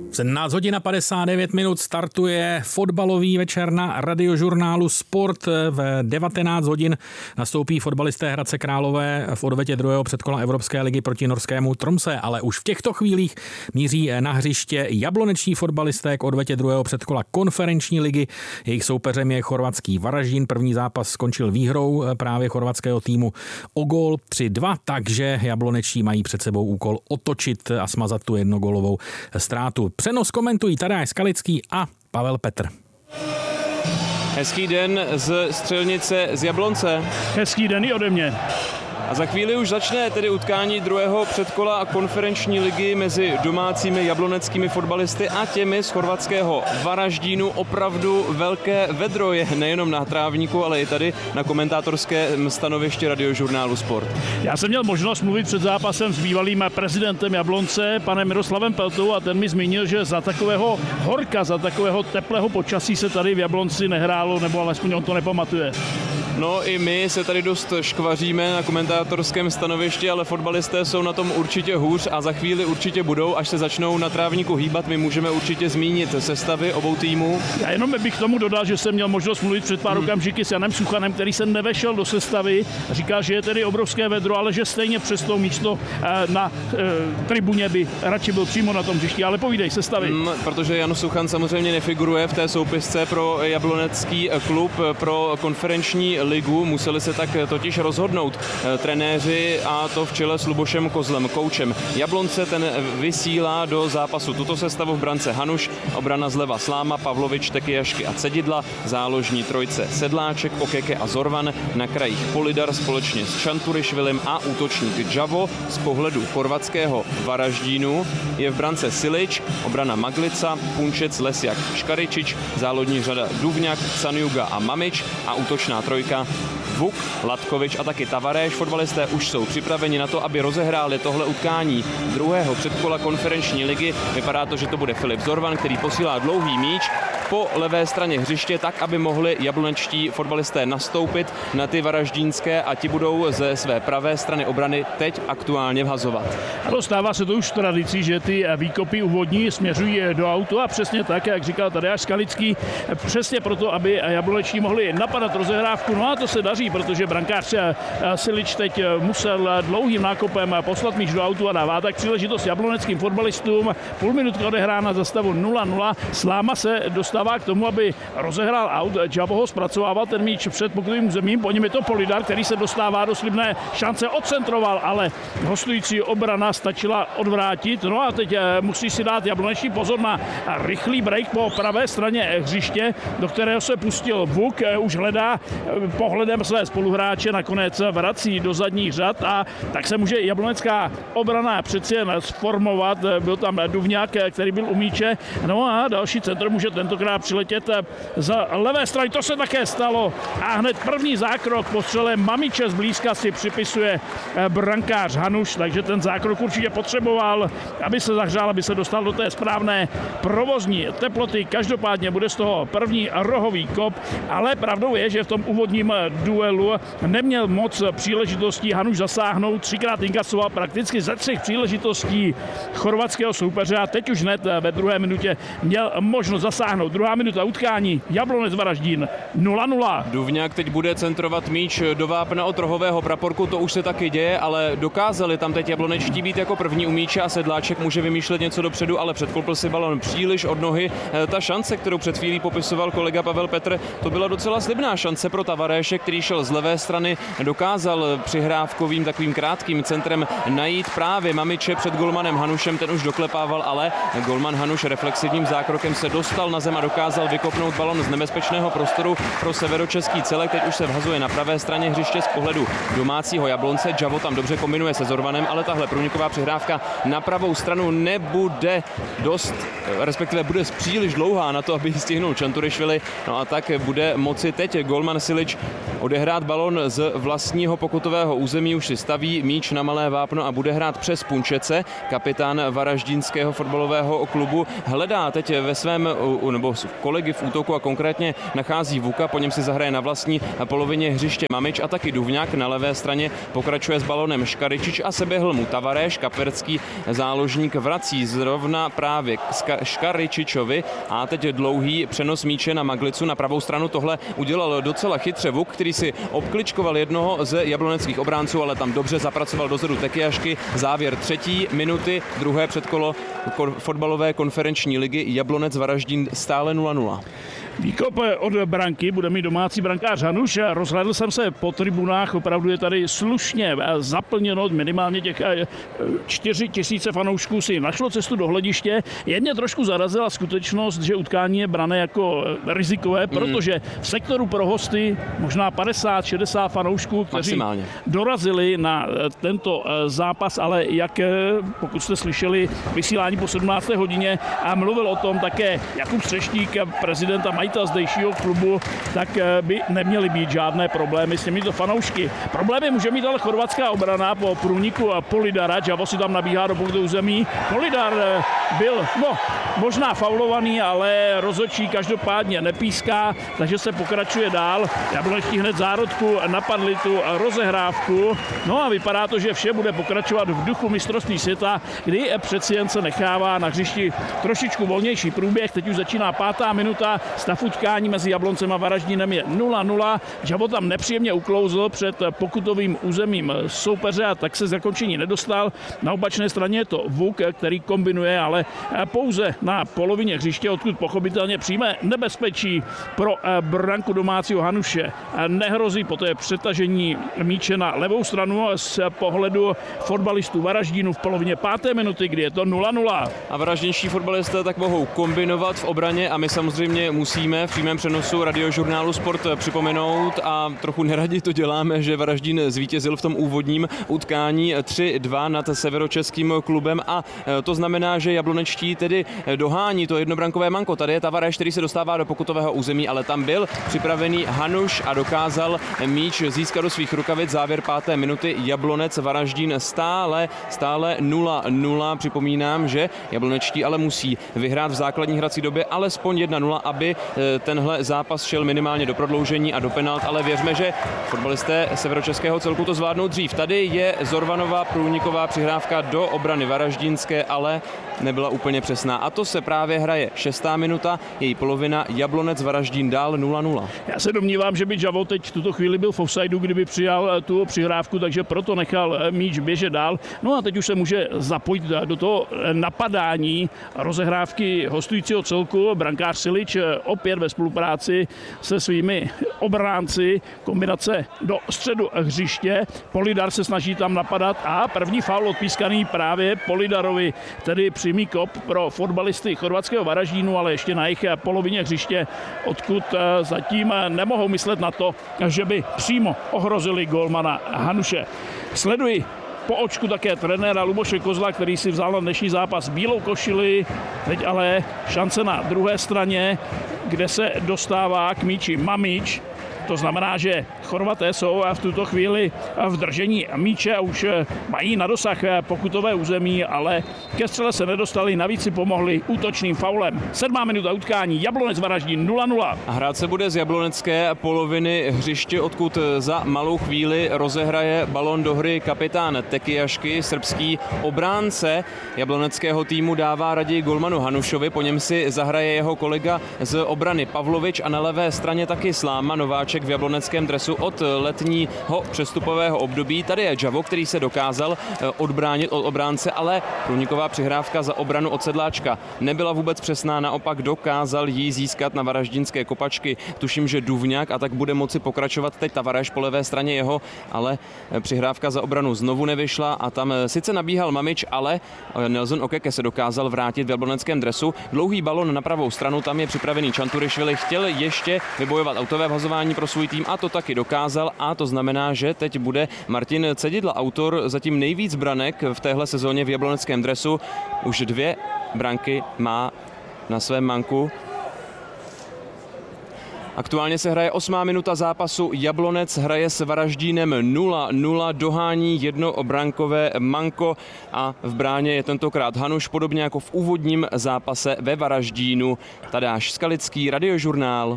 17 hodin a 59 minut startuje fotbalový večer na Radiožurnálu Sport. V 19 hodin nastoupí fotbalisté Hradce Králové v odvetě druhého předkola Evropské ligy proti norskému Tromsø, ale už v těchto chvílích míří na hřiště jabloneční fotbalisté k odvetě druhého předkola konferenční ligy. Jejich soupeřem je chorvatský Varaždín. První zápas skončil výhrou právě chorvatského týmu o gól 3-2, takže jablonečtí mají před sebou úkol otočit a smazat tu jednogólovou ztrátu. Přenos komentují Tadeáš Skalický a Pavel Petr. Hezký den z Střelnice z Jablonce. Hezký den i ode mě. A za chvíli už začne tedy utkání druhého předkola konferenční ligy mezi domácími jabloneckými fotbalisty a těmi z chorvatského Varaždínu. Opravdu velké vedro je nejenom na trávníku, ale i tady na komentátorském stanovišti Radiožurnálu Sport. Já jsem měl možnost mluvit před zápasem s bývalým prezidentem Jablonce, panem Miroslavem Peltou, a ten mi zmínil, že za takového horka, za takového teplého počasí se tady v Jablonci nehrálo, nebo alespoň on to nepamatuje. No i my se tady dost škvaříme na komentátorském stanovišti, ale fotbalisté jsou na tom určitě hůř a za chvíli určitě budou, až se začnou na trávníku hýbat. My můžeme určitě zmínit sestavy obou týmů. Já jenom bych tomu dodal, že jsem měl možnost mluvit před pár okamžiky s Janem Suchanem, který se nevešel do sestavy. Říká, že je tedy obrovské vedro, ale že stejně přes to místo na tribuně by radši byl přímo na tom hřišti. Ale povídej, sestavy. Protože Jan Suchan samozřejmě nefiguruje v té soupisce pro jablonecký klub pro konferenční ligu. Museli se tak totiž rozhodnout trenéři, a to v čele s Lubošem Kozlem, koučem Jablonce. Ten vysílá do zápasu tuto sestavu: v brance Hanuš, obrana zleva Sláma, Pavlovič, Tekyjašky a Cedidla, záložní trojce Sedláček, Okeke a Zorvan, na krajích Polidar společně s Čanturišvilim a útočník Javo. Z pohledu chorvatského Varaždínu je v brance Silič, obrana Maglica, Punčec, Lesjak, Škaričič, záložní řada Duvňak, Canjuga a Mamič a útočná trojka Vuk, Latkovič a taky Tavaréš. Fotbalisté už jsou připraveni na to, aby rozehráli tohle utkání druhého předkola konferenční ligy. Vypadá to, že to bude Filip Zorvan, který posílá dlouhý míč po levé straně hřiště, tak aby mohli jablonečtí fotbalisté nastoupit na ty varaždínské a ti budou ze své pravé strany obrany teď aktuálně vhazovat. Ano, stává se to už tradicí, že ty výkopy úvodní směřují do auta, a přesně tak, jak říkal Tadeáš Skalický, přesně proto, aby jablonečtí mohli napadat rozehrávku. No a to se daří, protože brankář Silič teď musel dlouhým nákopem poslat míč do autu a dává tak příležitost jabloneckým fotbalistům. Půl minutky odehrána za stavu 0-0. Sláma se dostává k tomu, aby rozehrál aut. Javo ho zpracovával ten míč před pokrytým územím. Po něm je to Polidar, který se dostává do slibné šance, odcentroval, ale hostující obrana stačila odvrátit. No a teď musí si dát jabloneční pozor na rychlý break po pravé straně hřiště, do kterého se pustil Vuk. Už hledá pohledem své spoluhráče, nakonec vrací do zadních řad a tak se může jablonecká obrana přeci jen sformovat. Byl tam Duvňák, který byl u míče. No a další centr může tentokrát přiletět z levé strany. To se také stalo a hned první zákrok po střele Mamiče zblízka si připisuje brankář Hanuš, takže ten zákrok určitě potřeboval, aby se zahřál, aby se dostal do té správné provozní teploty. Každopádně bude z toho první rohový kop, ale pravdou je, že v tom úvodním duelu neměl moc příležitostí Hanuš zasáhnout. 3krát inkasoval prakticky ze 3 příležitostí chorvatského soupeře a teď už hned ve druhé minutě měl možnost zasáhnout. Druhá minuta utkání, Jablonec Varaždín 0-0. Duvňák teď bude centrovat míč do vápna od rohového praporku, to už se taky děje, ale dokázali tam teď jablonečtí být jako první u míče a Sedláček může vymýšlet něco dopředu, ale předklopil si balon příliš od nohy. Ta šance, kterou před chvílí popisoval kolega Pavel Petr, to byla docela slibná šance pro Tavaréše, který šel z levé strany, dokázal přihrávkovým takovým krátkým centrem najít právě Mamiče před golmanem Hanušem, ten už doklepával, ale golman Hanuš reflexivním zákrokem se dostal na zem a dokázal vykopnout balon z nebezpečného prostoru pro severočeský celek. Teď už se vhazuje na pravé straně hřiště z pohledu domácího Jablonce. Javo tam dobře kombinuje se Zorvanem, ale tahle průniková přihrávka na pravou stranu nebude dost, respektive bude příliš dlouhá na to, aby stihnul Čanturišvili. No a tak bude moci teď golman Silič odehrát balon z vlastního pokutového území, už si staví míč na malé vápno a bude hrát přes Punčece. Kapitán varaždínského fotbalového klubu hledá teď ve svém, nebo kolegy v útoku a konkrétně nachází Vuka, po něm si zahraje na vlastní polovině hřiště Mamič a taky Duvňák. Na levé straně pokračuje s balonem Škaričič a seběhl mu Tavareš. Kapverský záložník vrací zrovna právě k Škaričičovi a teď dlouhý přenos míče na Maglicu na pravou stranu. Tohle udělal docela chytře Vuk, který si obkličkoval jednoho ze jabloneckých obránců, ale tam dobře zapracoval dozadu Tekyášky. Závěr 3. minuty, druhé předkolo fotbalové konferenční ligy, Jablonec Varaždín stále 0-0. Výkop od branky bude mít domácí brankář Hanuš. Rozhlédl jsem se po tribunách, opravdu je tady slušně zaplněno, minimálně těch 4 000 fanoušků si našlo cestu do hlediště. Jedně trošku zarazila skutečnost, že utkání je brané jako rizikové, protože v sektoru pro hosty možná 50-60 fanoušků, kteří dorazili na tento zápas, ale jak pokud jste slyšeli vysílání po 17. hodině a mluvil o tom také Jakub Střeštík, prezident a majitel zdejšího klubu, tak by neměly být žádné problémy s těmito fanoušky. Problémy může mít ale chorvatská obrana po průniku Polidara. Javo si tam nabíhá do pokutového území. Polidar byl možná faulovaný, ale rozhodčí každopádně nepíská, takže se pokračuje dál. Jablonečtí hned zárodku napadli tu rozehrávku. No a vypadá to, že vše bude pokračovat v duchu mistrovství světa, kdy přeci jen se nechává na hřišti trošičku volnější průběh. Teď už začíná 5. minuta. Stav utkání mezi Jabloncem a Varaždínem je 0-0. Javo tam nepříjemně uklouzl před pokutovým územím soupeře a tak se zakončení nedostal. Na opačné straně je to Vuk, který kombinuje, ale pouze na polovině hřiště, odkud pochopitelně přímé nebezpečí pro branku domácího Hanuše nehrozí. Poté přetažení míče na levou stranu z pohledu fotbalistů Varaždínu v polovině 5. minuty, kdy je to 0-0. A varaždinští fotbalisté tak mohou kombinovat v obraně a my samozřejmě musíme v přímém přenosu Radiožurnálu Sport připomenout a trochu neradi to děláme, že Varaždín zvítězil v tom úvodním utkání 3-2 nad severočeským klubem a to znamená, že jablonečtí tedy dohání to jednobrankové manko. Tady je Tavareš, který se dostává do pokutového území, ale tam byl připravený Hanuš a dokázal míč získat do svých rukavic. Závěr 5. minuty, Jablonec Varaždín stále 0-0. Připomínám, že jablonečtí ale musí vyhrát v základní hrací době alespoň 1-0, aby tenhle zápas šel minimálně do prodloužení a do penalt, ale věřme, že fotbalisté severočeského celku to zvládnou dřív. Tady je Zorvanova průniková přihrávka do obrany varaždínské, ale nebyla úplně přesná. A to se právě hraje 6. minuta, její polovina, Jablonec Varaždín dál 0-0. Já se domnívám, že by Javo teď v tuto chvíli byl v offsideu, kdyby přijal tu přihrávku, takže proto nechal míč běžet dál. No a teď už se může zapojit do toho napadání rozehrávky hostujícího celku. Brankář Silič opět ve spolupráci se svými obránci, kombinace do středu hřiště. Polidar se snaží tam napadat a první faul odpískaný právě Polidarovi, tedy přímý kop pro fotbalisty chorvatského Varaždínu, ale ještě na jejich polovině hřiště, odkud zatím nemohou myslet na to, že by přímo ohrozili gólmana Hanuše. Sleduji po očku také trenéra Luboše Kozla, který si vzal na dnešní zápas bílou košili, teď ale šance na druhé straně, kde se dostává k míči Mamič. To znamená, že Chorvaté jsou v tuto chvíli v držení míče a už mají na dosah pokutové území, ale ke střele se nedostali, navíc si pomohli útočným faulem. 7. minuta utkání, Jablonec Varaždín 0-0. A hrát se bude z jablonecké poloviny hřiště, odkud za malou chvíli rozehraje balon do hry kapitán Tekyášky, srbský obránce jabloneckého týmu dává raději golmanu Hanušovi, po něm si zahraje jeho kolega z obrany Pavlovič a na levé straně taky Sláma, nováček v jabloneckém dresu od letního přestupového období. Tady je Javo, který se dokázal odbránit od obránce, ale průniková přihrávka za obranu od Sedláčka nebyla vůbec přesná, naopak dokázal ji získat na varaždinské kopačky. Tuším, že Duvňák a tak bude moci pokračovat teď Tavareš po levé straně jeho, ale přihrávka za obranu znovu nevyšla a tam sice nabíhal Mamič, ale Nelson Okeke se dokázal vrátit v jabloneckém dresu. Dlouhý balon na pravou stranu, tam je připravený Čanturišvili, chtěl ještě vybojovat autové vhazování pro svůj tým a to taky dokázal a to znamená, že teď bude Martin Cedidla, autor zatím nejvíc branek v téhle sezóně v jabloneckém dresu. Už 2 branky má na svém manku. Aktuálně se hraje 8. minuta zápasu. Jablonec hraje s Varaždínem 0-0, dohání jednobrankové manko a v bráně je tentokrát Hanuš, podobně jako v úvodním zápase ve Varaždínu. Tadáš Skalický, Radiožurnál.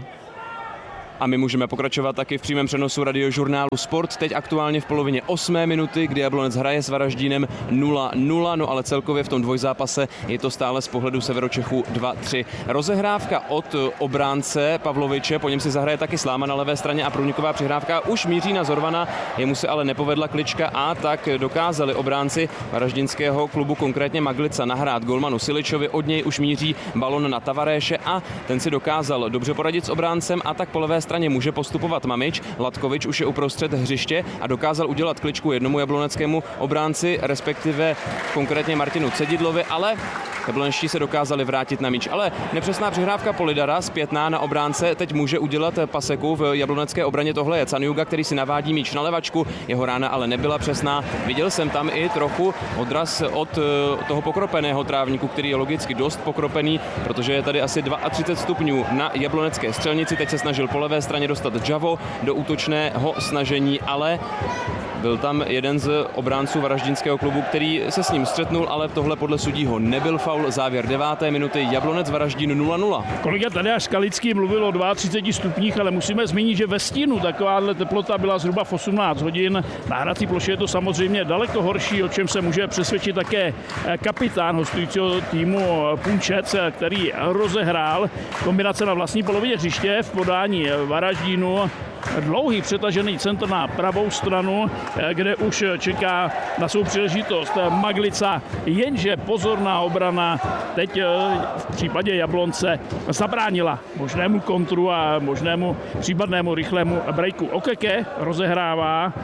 A my můžeme pokračovat taky v přímém přenosu Radiožurnálu Sport. Teď aktuálně v polovině 8. minuty, kdy Jablonec hraje s Varaždínem 0-0, no ale celkově v tom dvojzápase je to stále z pohledu Severočechů 2-3. Rozehrávka od obránce Pavloviče, po něm si zahraje taky Sláma na levé straně a průniková přihrávka už míří na Zorvana, jemu se ale nepovedla klička a tak dokázali obránci varaždinského klubu, konkrétně Maglica, nahrát golmanu Siličovi, od něj už míří balon na Tavaréše a ten si dokázal dobře poradit s obráncem a tak po levé straně může postupovat Mamič. Latkovič už je uprostřed hřiště a dokázal udělat kličku jednomu jabloneckému obránci, respektive konkrétně Martinu Cedidlovi, ale jablonečtí se dokázali vrátit na míč. Ale nepřesná přihrávka Polidara, zpětná na obránce, teď může udělat Paseku v jablonecké obraně. Tohle je Caniuga, který si navádí míč na levačku, jeho rána ale nebyla přesná. Viděl jsem tam i trochu odraz od toho pokropeného trávníku, který je logicky dost pokropený, protože je tady asi 32 stupňů na jablonecké střelnici. Teď se snažil po levé straně dostat Javo do útočného snažení, ale byl tam jeden z obránců varaždinského klubu, který se s ním střetnul, ale tohle podle sudího nebyl faul. Závěr 9. minuty, Jablonec Varaždín 0-0. Kolega Tadeáš Skalický mluvil o 32 stupních, ale musíme zmínit, že ve stínu takováhle teplota byla zhruba v 18 hodin. Na hrací ploše je to samozřejmě daleko horší, o čem se může přesvědčit také kapitán hostujícího týmu Punčec, který rozehrál kombinace na vlastní polovině hřiště v podání Varaždínu. Dlouhý přetažený centr na pravou stranu, kde už čeká na svou příležitost Maglica, jenže pozorná obrana teď v případě Jablonce zabránila možnému kontru a možnému případnému rychlému breaku. Okeke rozehrává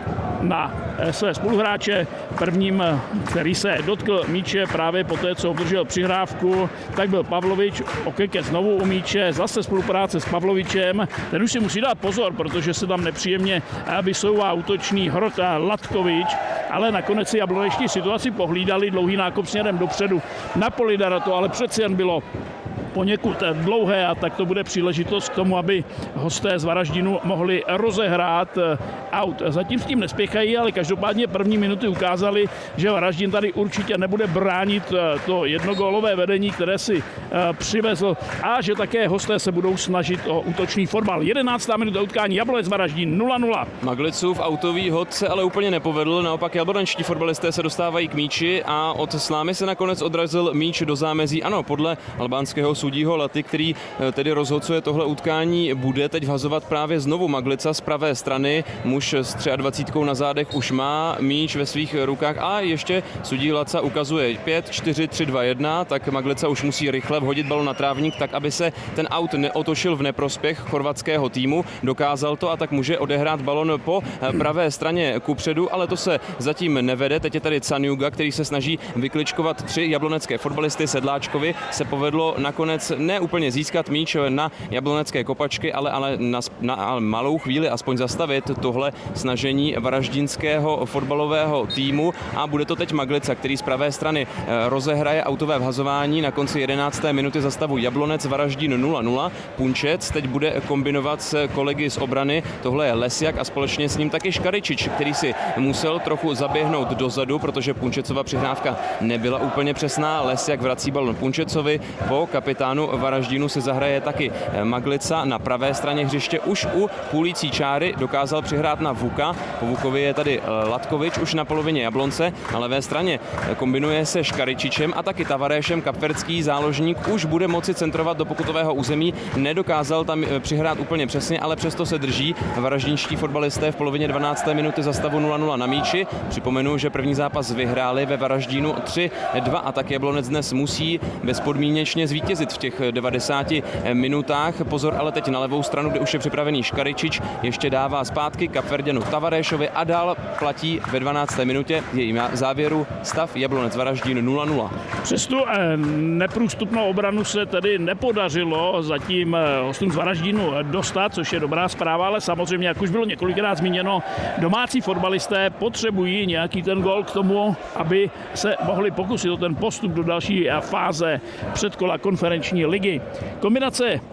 na své spoluhráče. Prvním, který se dotkl míče právě po té, co obdržel přihrávku, tak byl Pavlovič. Okeke znovu u míče, zase spolupráce s Pavlovičem. Ten už si musí dát pozor, protože se tam nepříjemně vysouvá útočný hrot Latkovič, ale nakonec si jablonečtí situaci pohlídali, dlouhý nákop směrem dopředu na Polidara, to ale přeci jen bylo poněkud dlouhé a tak to bude příležitost k tomu, aby hosté z Varaždinu mohli rozehrát aut. Zatím s tím nespěchají, ale každopádně první minuty ukázaly, že Varaždin tady určitě nebude bránit to jednogólové vedení, které si přivezl, a že také hosté se budou snažit o útočný fotbal. 11. minuta utkání, Jablonec Varaždin 0-0. Maglicův autový hod se ale úplně nepovedl, naopak jablonečtí fotbalisté se dostávají k míči a od Slámy se nakonec odrazil míč do zámezí. Ano, podle albánského sudího Laty, který tedy rozhodcuje tohle utkání, bude teď vhazovat právě znovu Maglica z pravé strany. Muž s 23 na zádech už má míč ve svých rukách a ještě sudí Laca ukazuje 5, 4, 3, 2, 1, tak Maglica už musí rychle vhodit balon na trávník, tak aby se ten aut neotočil v neprospěch chorvatského týmu. Dokázal to a tak může odehrát balon po pravé straně kupředu, ale to se zatím nevede. Teď je tady Caniuga, který se snaží vykličkovat 3 jablonecké fotbalisty. Sedláčkovi se povedlo nakonec ne úplně získat míč na jablonecké kopačky, ale na malou chvíli aspoň zastavit tohle snažení varaždinského fotbalového týmu a bude to teď Maglica, který z pravé strany rozehraje autové vhazování na konci 11. minuty za stavu Jablonec Varaždín 0-0. Punčec teď bude kombinovat s kolegy z obrany, tohle je Lesiak a společně s ním taky Škaričič, který si musel trochu zaběhnout dozadu, protože Punčecova přihrávka nebyla úplně přesná. Lesiak vrací balon Punčecovi, po kapitánu Varaždínu si zahraje taky Maglica na pravé straně hřiště. Už u půlící čáry dokázal přihrát na Vuka. Po Vukovi je tady Latkovič už na polovině Jablonce. Na levé straně kombinuje se Škaričičem a taky Tavaréšem. Kapverdský záložník už bude moci centrovat do pokutového území. Nedokázal tam přihrát úplně přesně, ale přesto se drží varaždinští fotbalisté v polovině 12. minuty za stavu 0-0 na míči. Připomenu, že první zápas vyhráli ve Varaždínu 3-2 a tak Jablonec dnes musí bezpodmínečně zvítězit v těch 90 minutách. Pozor ale teď na levou stranu, kde už je připravený Škaričič, ještě dává zpátky Kapverděnu Tavaréšovi a dál platí ve 12. minutě jejím závěru stav Jablonec Varaždín 0-0. Přes tu neprůstupnou obranu se tedy nepodařilo zatím hostům z Varaždínu dostat, což je dobrá zpráva, ale samozřejmě, jak už bylo několikrát zmíněno, domácí fotbalisté potřebují nějaký ten gól k tomu, aby se mohli pokusit o ten postup do další fáze předkola konferenční ligy. Kombinace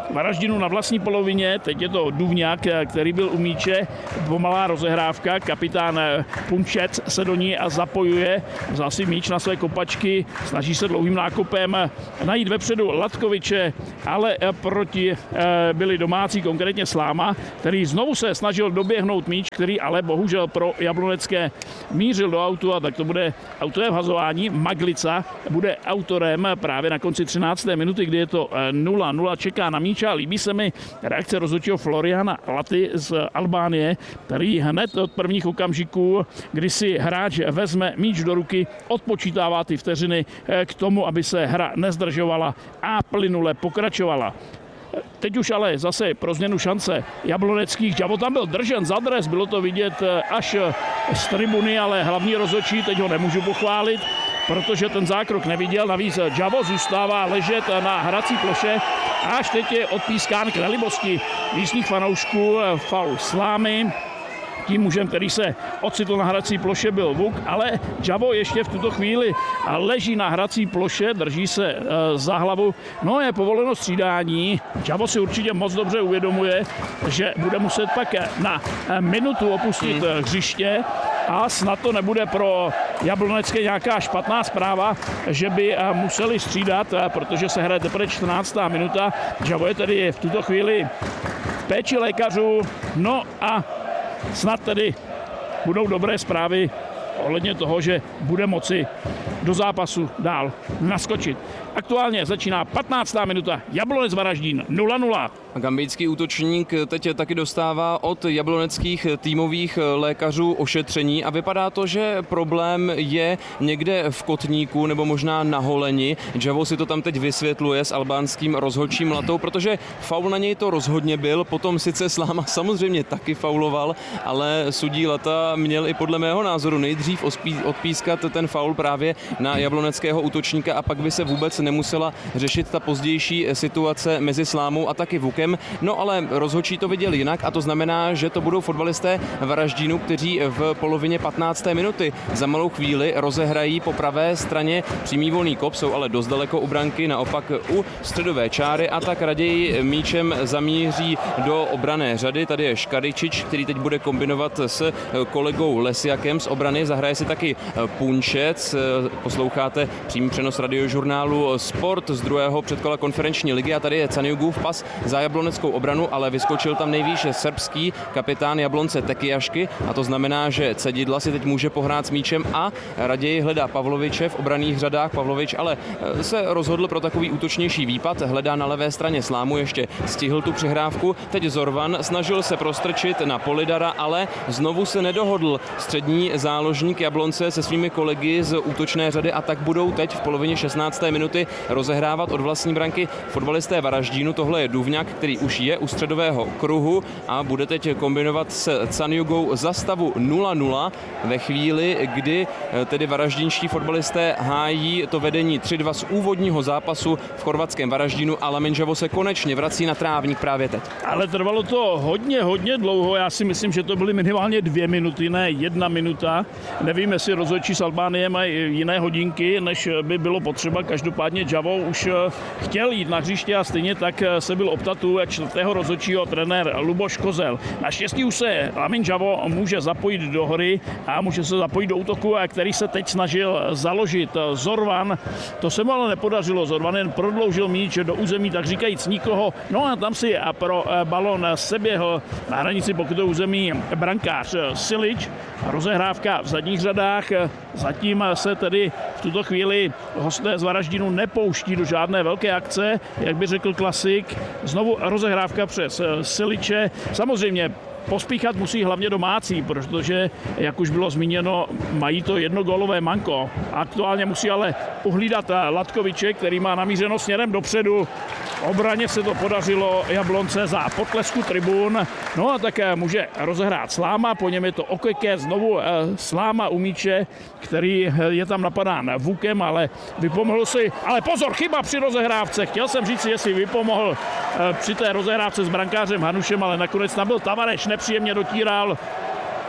Varaždinu na vlastní polovině, teď je to Duvňák, který byl u míče, pomalá rozehrávka, kapitán Punčec se do ní a zapojuje, vzal si míč na své kopačky, snaží se dlouhým nákopem najít vepředu Latkoviče, ale proti byli domácí, konkrétně Sláma, který znovu se snažil doběhnout míč, který ale bohužel pro jablonecké mířil do autu, a tak to bude autové vhazování. Maglica bude autorem právě na konci 13. minuty, kdy je to 0-0, čeká na míč a líbí se mi reakce rozhodčího Floriana Laty z Albánie, který hned od prvních okamžiků, kdy si hráč vezme míč do ruky, odpočítává ty vteřiny k tomu, aby se hra nezdržovala a plynule pokračovala. Teď už ale zase pro změnu šance jabloneckých. Javo tam byl držen za dres, bylo to vidět až z tribuny, ale hlavní rozhodčí, teď ho nemůžu pochválit, protože ten zákrok neviděl. Navíc Javo zůstává ležet na hrací ploše a až teď je odpískán k nelibosti místních fanoušků faul Slámy. Tím mužem, který se ocitl na hrací ploše, byl Vuk, ale Javo ještě v tuto chvíli leží na hrací ploše, drží se za hlavu. No, je povoleno střídání. Javo si určitě moc dobře uvědomuje, že bude muset pak na minutu opustit hřiště a snad to nebude pro jablonecké nějaká špatná zpráva, že by museli střídat, protože se hraje teprve 14. minuta. Javo je tedy v tuto chvíli v péči lékařů. No a snad tedy budou dobré zprávy ohledně toho, že bude moci do zápasu dál naskočit. Aktuálně začíná 15. minuta, Jablonec Varaždín 0-0. Gambijský útočník teď taky dostává od jabloneckých týmových lékařů ošetření a vypadá to, že problém je někde v kotníku nebo možná na holeni. Javo si to tam teď vysvětluje s albánským rozhodčím Latou, protože faul na něj to rozhodně byl, potom sice Sláma samozřejmě taky fauloval, ale sudí Lata měl i podle mého názoru nejdřív odpískat ten faul právě na jabloneckého útočníka a pak by se vůbec nemusela řešit ta pozdější situace mezi Slámou a taky Vukem. No ale rozhodčí to viděl jinak a to znamená, že to budou fotbalisté Varaždínu, kteří v polovině 15. minuty za malou chvíli rozehrají po pravé straně přímý volný kop, jsou ale dost daleko u branky, naopak u středové čáry a tak raději míčem zamíří do obranné řady. Tady je Škaričič, který teď bude kombinovat s kolegou Lesiakem z obrany, zahraje si taky Punčec. Posloucháte přímý přenos radiožurnálu Sport z druhého předkola konferenční ligy a tady je Caniugův pas za jabloneckou obranu, ale vyskočil tam nejvýš srbský kapitán Jablonce Tekijašky a to znamená, že Cedidla si teď může pohrát s míčem a raději hledá Pavloviče v obranných řadách. Pavlovič ale se rozhodl pro takový útočnější výpad, hledá na levé straně Slámu, ještě stihl tu přihrávku. Teď Zorvan snažil se prostrčit na Polidara, ale znovu se nedohodl střední záložník Jablonce se svými kolegy z útočné řady a tak budou teď v polovině 16. minuty rozehrávat od vlastní branky fotbalisté Varaždínu. Tohle je Duvňák, který už je u středového kruhu a bude teď kombinovat s Caniugou za stavu 0-0 ve chvíli, kdy tedy varaždínští fotbalisté hájí to vedení 3-2 z úvodního zápasu v chorvatském Varaždínu a Lamin Javo se konečně vrací na trávník právě teď. Ale trvalo to hodně dlouho, já si myslím, že to byly minimálně 2 minuty, ne 1 minuta. Nevím, jestli rozhodčí z Albánie mají jiné hodinky, než by bylo potřeba. Každopádně Javo už chtěl jít na hřiště a stejně tak se byl optatu 4. rozhodčího trenér Luboš Kozel. Naštěstí už se Lamin Javo může zapojit do hry a může se zapojit do útoku, který se teď snažil založit Zorvan. To se mu ale nepodařilo. Zorvan jen prodloužil míč do území, tak říkajíc nikoho. No a tam si pro balon seběhl na hranici pokutového území brankář Silič. Rozehrávka v zadních řadách. Zatím se tedy v tuto chvíli hosté z Varaždínu nepouští do žádné velké akce, jak by řekl klasik. Znovu rozehrávka přes Siliče. Samozřejmě pospíchat musí hlavně domácí, protože, jak už bylo zmíněno, mají to jednogólové manko. Aktuálně musí ale uhlídat Latkoviče, který má namířeno směrem dopředu. Obraně se to podařilo Jablonce za potlesku tribun. No a tak může rozehrát Sláma, po něm je to Okeke, znovu Sláma u míče, který je tam napadán Vukem, ale vypomohl si. Ale pozor, chyba při rozehrávce. Chtěl jsem říct, jestli vypomohl při té rozehrávce s brankářem Hanušem, ale nakonec tam byl Tavareš, nepříjemně dotíral.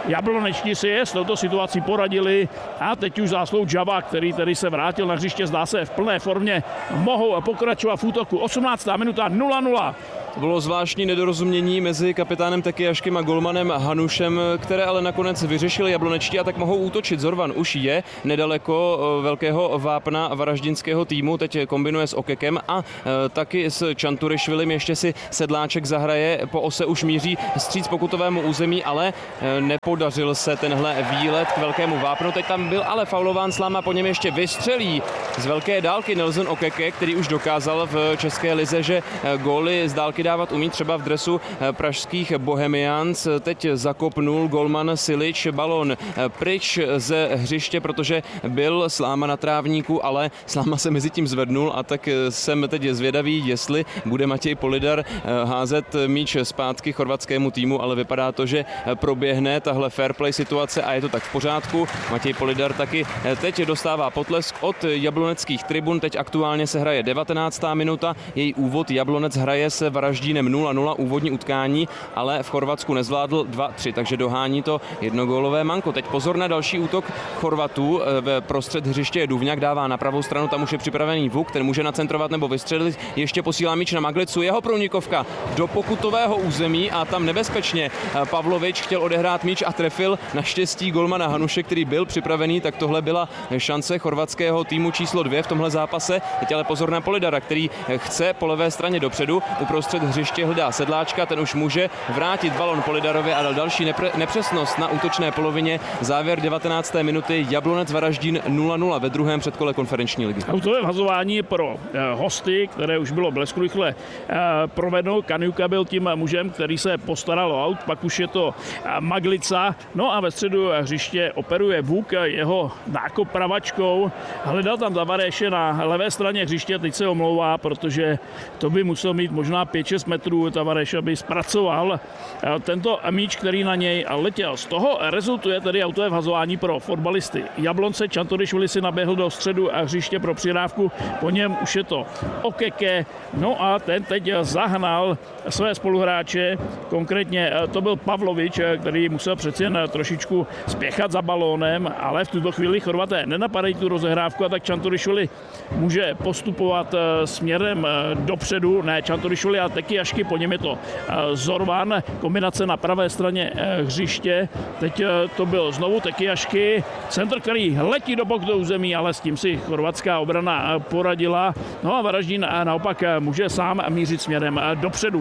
Jablonečtí si s touto situací poradili a teď už záslou Java, který tedy se vrátil na hřiště, zdá se v plné formě, mohou pokračovat v útoku. 18. minuta 0-0. To bylo zvláštní nedorozumění mezi kapitánem Tekyjaškem a golmanem Hanušem, které ale nakonec vyřešili jablonečtí a tak mohou útočit. Zorvan už je nedaleko velkého vápna varaždinského týmu, teď kombinuje s Okekem a taky s Čanturišvilim. Ještě si Sedláček zahraje, po ose už míří stříc pokutovému území, ale nepodařil se tenhle výlet k velkému vápnu. Teď tam byl ale faulován Sláma, po něm ještě vystřelí z velké dálky Nelson Okeke, který už dokázal v české lize, že góly z dálky dávat umí, třeba v dresu pražských Bohemians. Teď zakopnul golman Silič balon pryč ze hřiště, protože byl Sláma na trávníku, ale Sláma se mezi tím zvednul a tak jsem teď zvědavý, jestli bude Matěj Polidar házet míč zpátky chorvatskému týmu, ale vypadá to, že proběhne tahle fair play situace a je to tak v pořádku. Matěj Polidar taky teď dostává potlesk od jabloneckých tribun. Teď aktuálně se hraje 19. minuta. Její úvod Jablonec hraje se Varaždínem 0-0 úvodní utkání, ale v Chorvatsku nezvládl 2-3, takže dohání to jednogólové manko. Teď pozor na další útok Chorvatů. Ve prostřed hřiště je Duvňák, dává na pravou stranu, tam už je připravený Vuk, ten může nacentrovat nebo vystřelit. Ještě posílá míč na Maglicu, jeho průnikovka do pokutového území a tam nebezpečně Pavlovič chtěl odehrát míč a trefil naštěstí golmana Hanuše, který byl připravený, tak tohle byla šance chorvatského týmu číslo 2 v tomhle zápase. Teď ale pozor na Polidara, který chce po levé straně dopředu, uprostřed hřiště hledá Sedláčka, ten už může vrátit balon Polidarovi a dal další nepřesnost na útočné polovině. Závěr 19. minuty, Jablonec Varaždín 0-0 ve druhém předkole konferenční ligy. Autové vhazování pro hosty, které už bylo bleskurychle provedeno. Kaniuka byl tím mužem, který se postaral o aut, pak už je to Maglica. No a ve středu hřiště operuje Vuk, jeho nákop pravačkou. Hledal tam Tavareše na levé straně hřiště, teď se omlouvá, protože to by musel mít možná 5-6 metrů Tavareš, aby zpracoval tento míč, který na něj letěl. Z toho rezultuje tedy autové vhazování pro fotbalisty Jablonce. Čanturišvili si naběhl do středu hřiště pro přihrávku, po něm už je to Okeke, no a ten teď zahnal své spoluhráče, konkrétně to byl Pavlovič, který musel přeci jen trošičku spěchat za balónem, ale v tuto chvíli Chorvaté nenapadají tu rozehrávku a tak Čanturišvili může postupovat směrem dopředu, ne Čanturišvili a Tekyjašky, po něm je to Zorvan, kombinace na pravé straně hřiště, teď to byl znovu Tekyjašky, centr, který letí do boku do území, ale s tím si chorvatská obrana poradila, no a Varaždín naopak může sám mířit směrem dopředu.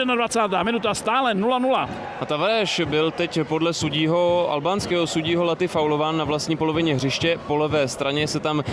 21. minuta, stále 0-0. A Tavareš byl teď podle sudího, albánského sudího Laty faulován na vlastní polovině hřiště, po levé straně se tam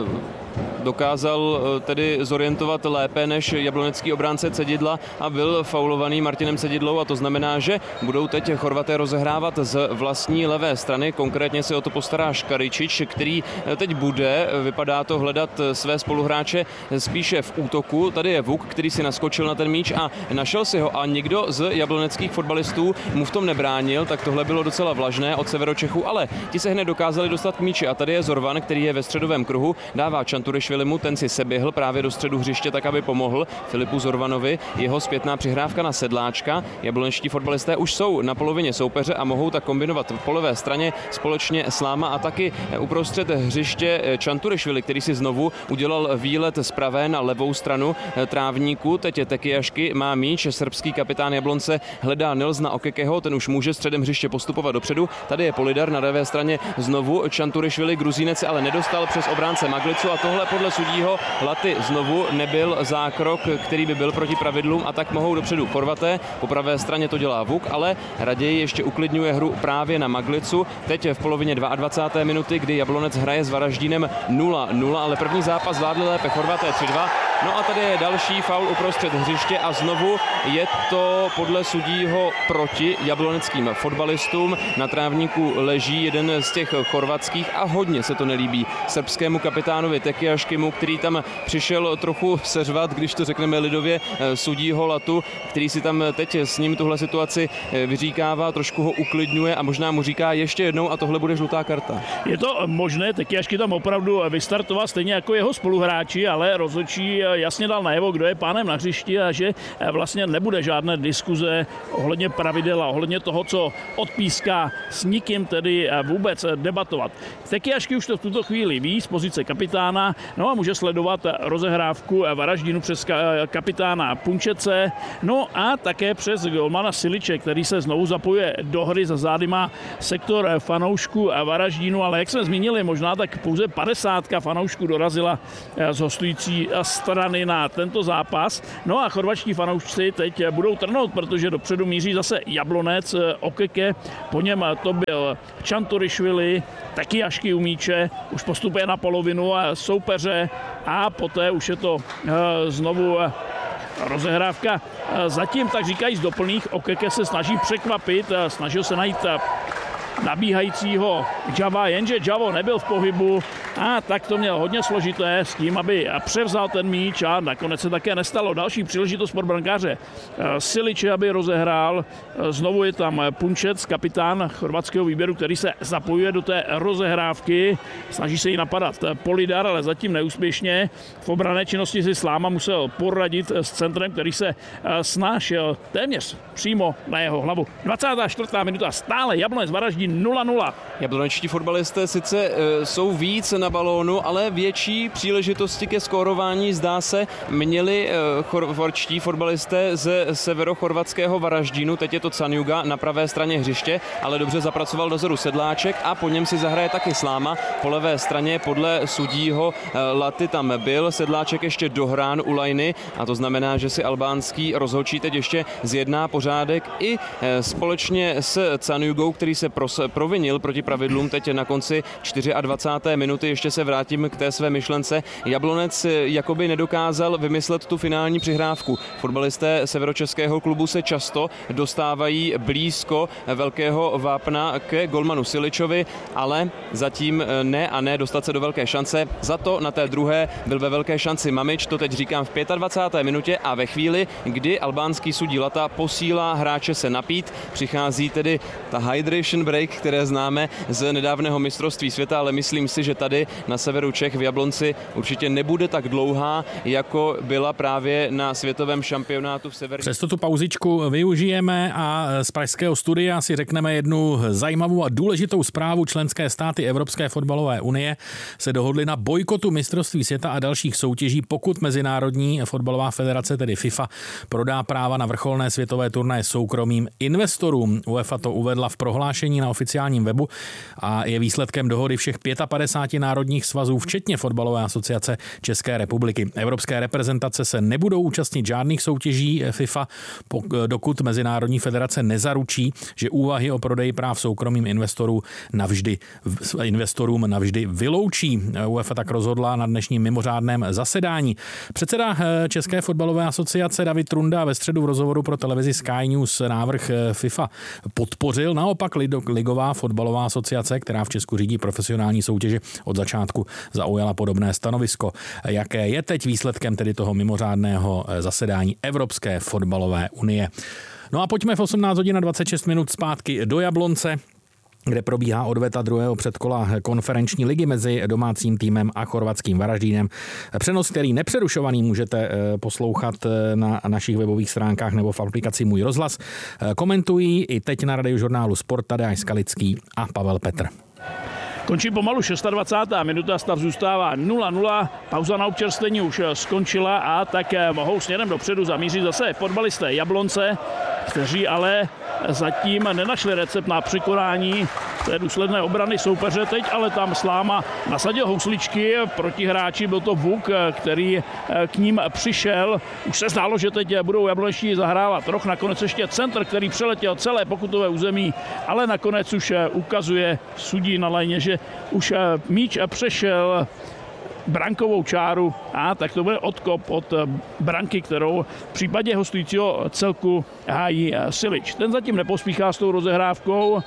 dokázal tedy zorientovat lépe než jablonecký obránce Cedidla a byl faulovaný Martinem Cedidlou a to znamená, že budou teď Chorvaté rozehrávat z vlastní levé strany, konkrétně se o to postará Škaričič, který teď bude, vypadá to, hledat své spoluhráče spíše v útoku. Tady je Vuk, který si naskočil na ten míč a našel si ho a nikdo z jabloneckých fotbalistů mu v tom nebránil, tak tohle bylo docela vlažné od Severočechů, ale ti se hned dokázali dostat k míči a tady je Zorvan, který je ve středovém kruhu, dává Čanturišvilimu, ten si seběhl právě do středu hřiště tak, aby pomohl Filipu Zorvanovi. Jeho zpětná přihrávka na Sedláčka. Jablonečtí fotbalisté už jsou na polovině soupeře a mohou tak kombinovat po levé straně společně Sláma a taky uprostřed hřiště Čanturišvili, který si znovu udělal výlet z pravé na levou stranu trávníku. Teď je Tekyjašky, má míč, srbský kapitán Jablonce hledá Nelsona Okekeho, ten už může středem hřiště postupovat dopředu. Tady je Polidar na levé straně znovu Čanturišvili, Gruzínec se ale nedostal přes obránce Maglicu a tohle podle sudího Laty znovu nebyl zákrok, který by byl proti pravidlům a tak mohou dopředu Chorvaté. Po pravé straně to dělá Vuk, ale raději ještě uklidňuje hru právě na Maglicu. Teď v polovině 22. minuty, kdy Jablonec hraje s Varaždínem 0-0, ale první zápas zvládli lépe Chorvaté 3-2. No a tady je další faul uprostřed hřiště a znovu je to podle sudího proti jabloneckým fotbalistům. Na trávníku leží jeden z těch chorvatských a hodně se to nelíbí srbskému kapitánovi Tekyjaškimu, který tam přišel trochu seřvat, když to řekneme lidově, sudího Latu, který si tam teď s ním tuhle situaci vyříkává, trošku ho uklidňuje a možná mu říká ještě jednou a tohle bude žlutá karta. Je to možné, Tekyjašky tam opravdu vystartoval stejně jako jeho spoluhráči, ale rozhodčí jasně dal najevo, kdo je pánem na hřišti a že vlastně nebude žádné diskuze ohledně pravidel a ohledně toho, co odpíská, s nikým tedy vůbec debatovat. Tekyášky už to v tuto chvíli ví z pozice kapitána, no a může sledovat rozehrávku Varaždinu přes kapitána Punčece, no a také přes golmana Siliče, který se znovu zapojuje do hry. Za zády má sektor fanoušků Varaždinu, ale jak jsme zmínili, možná tak pouze 50 fanoušků dorazila z hostující strany na tento zápas. No a chorvatští fanoušci teď budou trnout, protože dopředu míří zase Jablonec, Okeke, po něm to byl Čanturišvili, Tekyášky u míče, už postupuje na polovinu soupeře a poté už je to znovu rozehrávka. Zatím, tak říkají, z doplných. Okeke se snaží překvapit, snažil se najít nabíhajícího Java, jenže Javo nebyl v pohybu a tak to měl hodně složité s tím, aby převzal ten míč a nakonec se také nestalo. Další příležitost pro brankáře Siliče, aby rozehrál. Znovu je tam Punčec, kapitán chorvatského výběru, který se zapojuje do té rozehrávky. Snaží se jí napadat Polidar, ale zatím neúspěšně. V obranné činnosti si Sláma musel poradit s centrem, který se snášel téměř přímo na jeho hlavu. 24. minuta, stále Jablonec Varaždin 0-0. Jablonečtí fotbalisté sice jsou víc na balónu, ale větší příležitosti ke skórování, zdá se, měli chorvatští fotbalisté ze severochorvatského Varaždinu. Teď je to Canjuga na pravé straně hřiště, ale dobře zapracoval dozadu Sedláček a po něm si zahraje taky Sláma. Po levé straně podle sudího Laty tam byl Sedláček ještě dohrán u lajny a to znamená, že si albánský rozhodčí teď ještě zjedná pořádek i společně s Canjugou, který se provinil proti pravidlům teď na konci 24. minuty. Ještě se vrátím k té své myšlence. Jablonec jakoby nedokázal vymyslet tu finální přihrávku. Fotbalisté severočeského klubu se často dostávají blízko velkého vápna ke golmanu Siličovi, ale zatím ne dostat se do velké šance. Za to na té druhé byl ve velké šanci Mamič, to teď říkám v 25. minutě a ve chvíli, kdy albánský sudí Lata posílá hráče se napít, přichází tedy ta hydration break, které známe z nedávného mistrovství světa, ale myslím si, že tady na severu Čech v Jablonci určitě nebude tak dlouhá, jako byla právě na světovém šampionátu v severní. Přesto tu pauzičku využijeme a z pražského studia si řekneme jednu zajímavou a důležitou zprávu. Členské státy Evropské fotbalové unie se dohodly na bojkotu mistrovství světa a dalších soutěží, pokud Mezinárodní fotbalová federace, tedy FIFA, prodá práva na vrcholné světové turnaje soukromým investorům. UEFA to uvedla v prohlášení na oficiálním webu a je výsledkem dohody všech 55 národních svazů, včetně Fotbalové asociace České republiky. Evropské reprezentace se nebudou účastnit žádných soutěží FIFA, dokud Mezinárodní federace nezaručí, že úvahy o prodeji práv soukromým investorům navždy vyloučí. UEFA tak rozhodla na dnešním mimořádném zasedání. Předseda České fotbalové asociace David Trunda ve středu v rozhovoru pro televizi Sky News návrh FIFA podpořil. Naopak Ligová fotbalová asociace, která v Česku řídí profesionální soutěže, od začátku zaujala podobné stanovisko. Jaké je teď výsledkem tedy toho mimořádného zasedání Evropské fotbalové unie? No a pojďme v 18 hodin a 26 minut zpátky do Jablonce, kde probíhá odveta druhého předkola konferenční ligy mezi domácím týmem a chorvatským Varaždínem. Přenos, který nepřerušovaný můžete poslouchat na našich webových stránkách nebo v aplikaci Můj rozhlas. Komentují i teď na Radiožurnálu Sport Tadeáš Skalický a Pavel Petr. Končí pomalu 26. minuta, stav zůstává 0-0, pauza na občerstvení už skončila a tak mohou směrem dopředu zamířit zase fotbalisté Jablonce, kteří ale zatím nenašli recept na překonání té důsledné obrany soupeře. Teď ale tam Sláma nasadil housličky proti hráči, byl to Vuk, který k ním přišel. Už se zdálo, že teď budou jablonečtí zahrávat roh, nakonec ještě centr, který přeletěl celé pokutové území, ale nakonec už ukazuje sudí na lajně, že už míč přešel brankovou čáru a tak to bude odkop od branky, kterou v případě hostujícího celku hájí Silič. Ten zatím nepospíchá s tou rozehrávkou.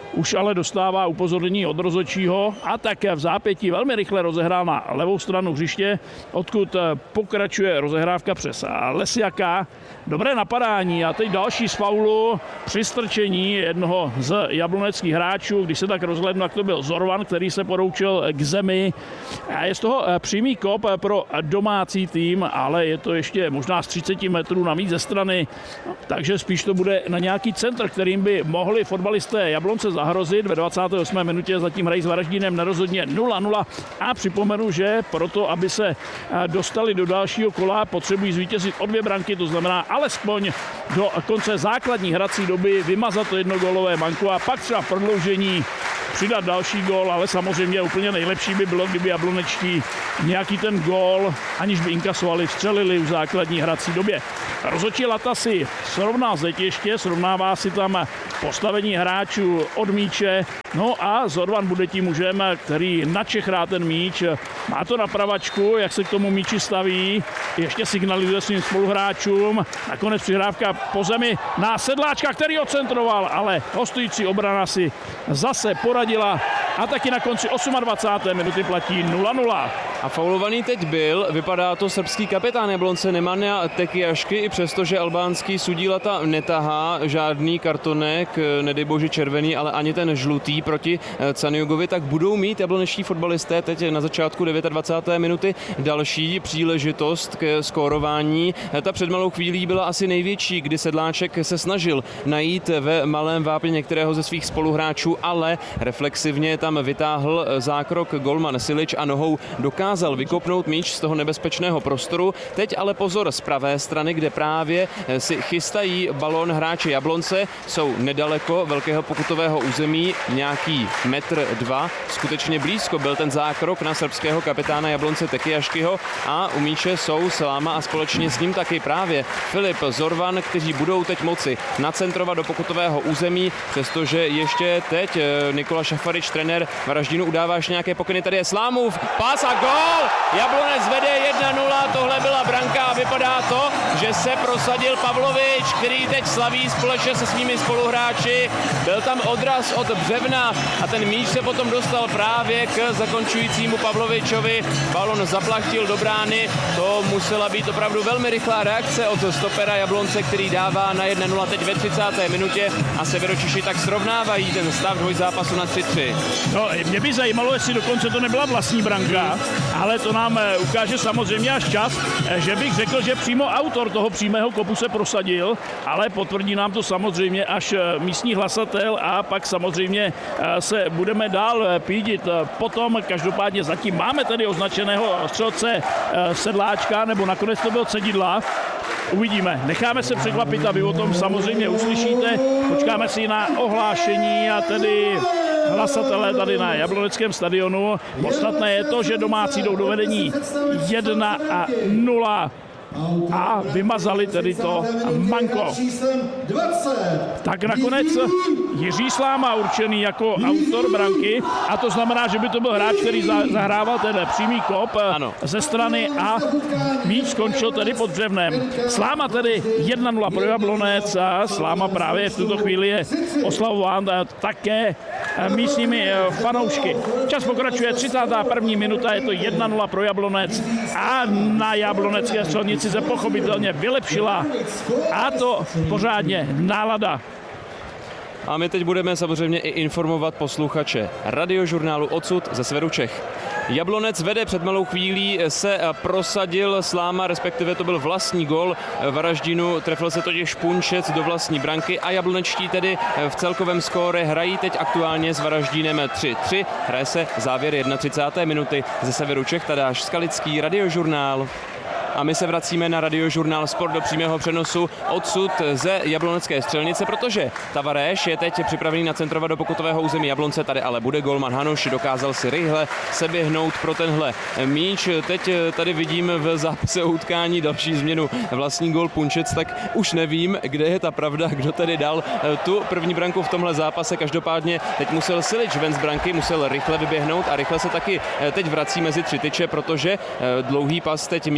už ale dostává upozornění od rozhodčího a také v zápětí velmi rychle rozehrál na levou stranu hřiště, odkud pokračuje rozehrávka přes Lesiaka. Dobré napadání a teď další z faulu při strčení jednoho z jabloneckých hráčů. Když se tak rozhlednu, tak to byl Zorvan, který se poroučil k zemi. A je z toho přímý kop pro domácí tým, ale je to ještě možná z 30 metrů navíc ze strany, takže spíš to bude na nějaký centr, kterým by mohli fotbalisté Jablonce zahrozit. Ve 28. minutě zatím hrají s Varaždínem nerozhodně 0-0 a připomenu, že proto, aby se dostali do dalšího kola, potřebují zvítězit o 2 branky, to znamená alespoň do konce základní hrací doby vymazat to jednogólové manko a pak třeba prodloužení přidat další gól, ale samozřejmě úplně nejlepší by bylo, kdyby jablonečtí nějaký ten gól, aniž by inkasovali, vstřelili v základní hrací době. Rozhodčí Lata si srovná zeď ještě, srovnává si tam postavení hráčů od míče, no a Zorvan bude tím mužem, který načechrá ten míč, má to na pravačku, jak se k tomu míči staví, ještě signalizuje svým spoluhráčům, nakonec přihrávka po zemi na Sedláčka, který odcentroval, ale hostující obrana si zase poradila a taky na konci 28. minuty platí 0-0. A faulovaný teď byl, vypadá to srbský kapitán Jablonce Nemanja Tekijašky, i přestože albánský sudí Lata netahá žádný kartonek, nedej bože červený, ale ani ten žlutý proti Caniugovi, tak budou mít jablonečtí fotbalisté teď na začátku 29. minuty další příležitost k skórování. Ta před malou chvílí byla asi největší, kdy Sedláček se snažil najít ve malém vápně některého ze svých spoluhráčů, ale reflexivně tam vytáhl zákrok golman Silič a nohou dokázal vykopnout míč z toho nebezpečného prostoru. Teď ale pozor z pravé strany, kde právě si chystají balón hráči Jablonce, jsou nedaleko velkého pokutového území, nějaký 1,2 metru, skutečně blízko byl ten zákrok na srbského kapitána Jablonce Tekijaškyho a u míče jsou Sláma a společně s ním taky právě Filip Zorvan, kteří budou teď moci nacentrovat do pokutového území, přestože ještě teď Nikola Šafarič, trenér Varaždínu, udává ještě nějaké pokyny. Tady je Slámův pás a gól! Jablonec vede 1-0, tohle byla branka a vypadá to, že se prosadil Pavlovič, který teď slaví společně se svými spoluhráči. Byl tam odraz od břevna a ten míč se potom dostal právě k zakončujícímu Pavlovičovi. Balon zaplachtil do brány, to musela být opravdu velmi rychlá reakce od stopera Jablonce, který dává na 1-0 teď ve 30. minutě a Severočiši tak srovnávají ten stav dvojzápasu na 3-3. No, mě by zajímalo, jestli dokonce to nebyla vlastní branka, ale to nám ukáže samozřejmě až čas, že bych řekl, že přímo autor toho přímého kopu se prosadil, ale potvrdí nám to samozřejmě až místní hlasatel a pak samozřejmě se budeme dál pídit potom. Každopádně zatím máme tady označeného střelce Sedláčka, nebo nakonec to byl Cedidla. Uvidíme, necháme se překvapit a vy o tom samozřejmě uslyšíte. Počkáme si na ohlášení a tedy hlasatelé tady na Jabloneckém stadionu. Podstatné je to, že domácí jdou do vedení 1-0 a vymazali tedy to manko. Tak nakonec Jiří Sláma určený jako autor branky a to znamená, že by to byl hráč, který zahrával ten přímý kop ze strany a míč skončil tedy pod břevnem. Sláma tedy 1-0 pro Jablonec a Sláma právě v tuto chvíli je oslavován také místními fanoušky. Čas pokračuje, 31. minuta, je to 1-0 pro Jablonec a na jablonecké střelnici se pochopitelně vylepšila a to pořádně nálada. A my teď budeme samozřejmě i informovat posluchače radiožurnálu odsud ze severu Čech. Jablonec vede, před malou chvílí se prosadil Sláma, respektive to byl vlastní gol Varaždínu, trefil se totiž Punčec do vlastní branky a jablonečtí tedy v celkovém skóre hrají teď aktuálně s Varaždínem 3-3. Hraje se závěr 31. minuty. Ze severu Čech Tadáš Skalický, radiožurnál. A my se vracíme na radiožurnál Sport do přímého přenosu odsud ze Jablonecké střelnice, protože Tavares je teď připravený nacentrovat do pokutového území Jablonce, tady ale bude golman Hanuš, dokázal si rychle seběhnout pro tenhle míč. Teď tady vidím v zápase o utkání další změnu, vlastní gol Punčec, tak už nevím, kde je ta pravda, kdo tedy dal tu první branku v tomhle zápase. Každopádně teď musel Silič ven z branky, musel rychle vyběhnout a rychle se taky teď vrací mezi tři tyče, protože dlouhý pas teď mířil právě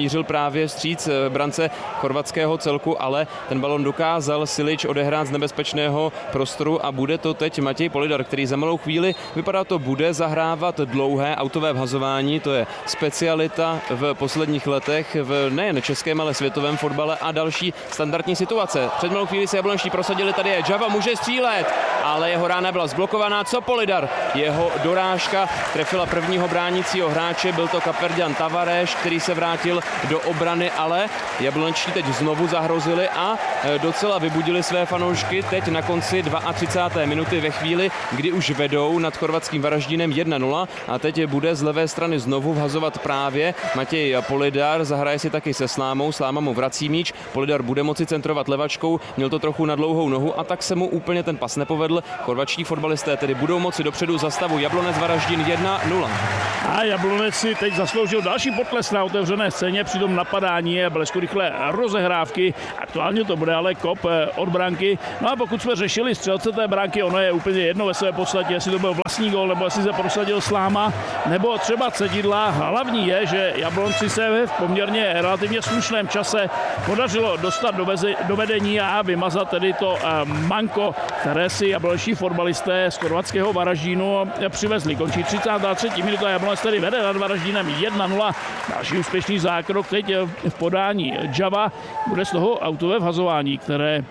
právě vstříc brance chorvatského celku, ale ten balon dokázal Silić odehrát z nebezpečného prostoru a bude to teď Matěj Polidar, který za malou chvíli, vypadá to, bude zahrávat dlouhé autové vhazování. To je specialita v posledních letech v nejen českém, ale světovém fotbale a další standardní situace. Před malou chvíli se jablonští prosadili, tady je Java, může střílet, ale jeho rána byla zblokovaná. Co Polidar? Jeho dorážka trefila prvního bránícího hráče, byl to Kapverďan Tavares, který se vrátil do obrany, ale jablonští teď znovu zahrozili a docela vybudili své fanoušky teď na konci 32. minuty ve chvíli, kdy už vedou nad chorvatským Varaždínem 1-0 a teď bude z levé strany znovu vhazovat právě Matěj Polidar, zahraje si taky se Slámou, Sláma mu vrací míč, Polidar bude moci centrovat levačkou, měl to trochu na dlouhou nohu a tak se mu úplně ten pas nepovedl. Chorvatští fotbalisté tedy budou moci dopředu za stavu Jablonec Varaždín 1-0. A Jablonec si teď zasloužil další potles na otevřené scéně při tom napadání a blesku rychlé rozehrávky. Aktuálně to bude ale kop od branky. No a pokud jsme řešili střelce té branky, ono je úplně jedno ve své podstatě, jestli to byl vlastní gól, nebo jestli se prosadil Sláma, nebo třeba Cedidla. Hlavní je, že Jablonci se v poměrně relativně slušném čase podařilo dostat do vedení a vymazat tedy to manko, které si jablonečtí fotbalisté z chorvatského Varaždínu přivezli. Končí 33. minuta, Jablonec tedy vede nad Varaždínem 1-0. Další úspěšný zákrok teď v podání Java bude z toho autové vhazování, které